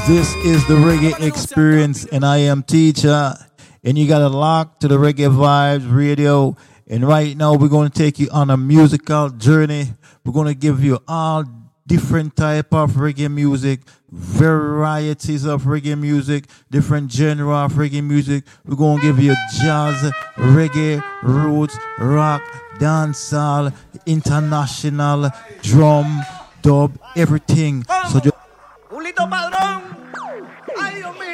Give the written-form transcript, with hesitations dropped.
This is the Reggae Experience, and I am Teacher. And you got to lock to the Reggae Vibes Radio. And right now, we're going to take you on a musical journey. We're going to give you all different type of reggae music, varieties of reggae music, different genre of reggae music. We're going to give you jazz, reggae, roots, rock, dancehall, international, drum, dub, everything. So just Julito Padrón. Ay, Dios mío.